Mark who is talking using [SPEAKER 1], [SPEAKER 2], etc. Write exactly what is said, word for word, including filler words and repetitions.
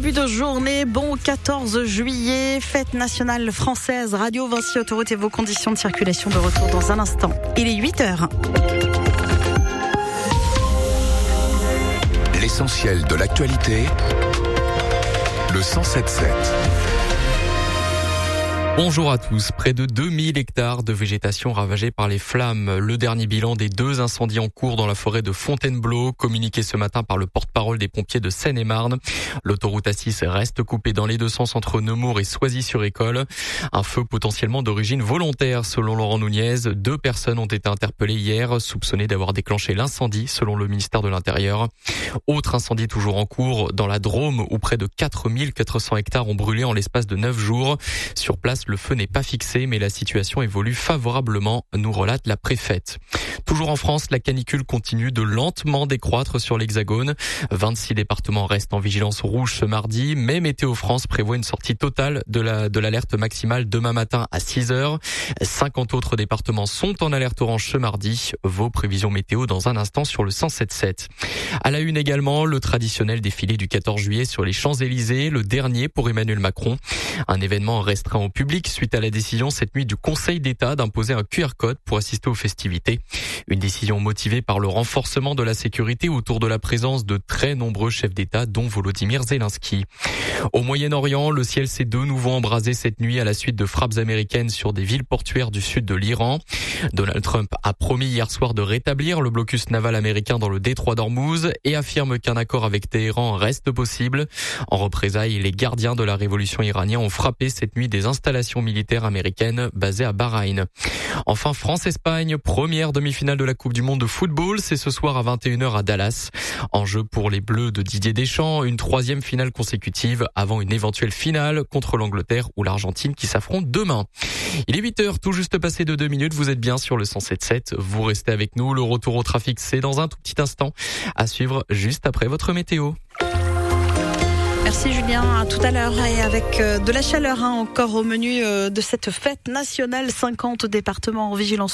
[SPEAKER 1] début de journée, bon quatorze juillet, fête nationale française, Radio Vinci Autoroute et vos conditions de circulation de retour dans un instant. Il est huit heures.
[SPEAKER 2] L'essentiel de l'actualité, le cent sept sept.
[SPEAKER 3] Bonjour à tous. Près de deux mille hectares de végétation ravagés par les flammes. Le dernier bilan des deux incendies en cours dans la forêt de Fontainebleau, communiqué ce matin par le porte-parole des pompiers de Seine-et-Marne. L'autoroute A six reste coupée dans les deux sens entre Nemours et Soisy-sur-École. Un feu potentiellement d'origine volontaire, selon Laurent Nunez. Deux personnes ont été interpellées hier, soupçonnées d'avoir déclenché l'incendie, selon le ministère de l'Intérieur. Autre incendie toujours en cours dans la Drôme, où près de quatre mille quatre cents hectares ont brûlé en l'espace de neuf jours. Sur place, le feu n'est pas fixé, mais la situation évolue favorablement, nous relate la préfète. Toujours en France, la canicule continue de lentement décroître sur l'Hexagone. vingt-six départements restent en vigilance rouge ce mardi, mais Météo France prévoit une sortie totale de la, de l'alerte maximale demain matin à six heures. cinquante autres départements sont en alerte orange ce mardi. Vos prévisions météo dans un instant sur le cent sept sept. À la une également, le traditionnel défilé du quatorze juillet sur les Champs-Élysées, le dernier pour Emmanuel Macron. Un événement restreint au public suite à la décision cette nuit du Conseil d'État d'imposer un Q R code pour assister aux festivités. Une décision motivée par le renforcement de la sécurité autour de la présence de très nombreux chefs d'État, dont Volodymyr Zelensky. Au Moyen-Orient, le ciel s'est de nouveau embrasé cette nuit à la suite de frappes américaines sur des villes portuaires du sud de l'Iran. Donald Trump a promis hier soir de rétablir le blocus naval américain dans le détroit d'Ormuz et affirme qu'un accord avec Téhéran reste possible. En représailles, les gardiens de la révolution iranienne ont frappé cette nuit des installations militaires américaines basées à Bahreïn. Enfin, France-Espagne, première demi-finale de la Coupe du Monde de football, c'est ce soir à vingt et une heures à Dallas. Enjeu pour les Bleus de Didier Deschamps, une troisième finale consécutive avant une éventuelle finale contre l'Angleterre ou l'Argentine qui s'affrontent demain. Il est huit heures, tout juste passé de deux minutes, vous êtes bien sur le cent sept sept, vous restez avec nous, le retour au trafic c'est dans un tout petit instant, à suivre juste après votre météo.
[SPEAKER 1] Merci Julien, à tout à l'heure et avec de la chaleur hein, encore au menu de cette fête nationale, cinquante départements en vigilance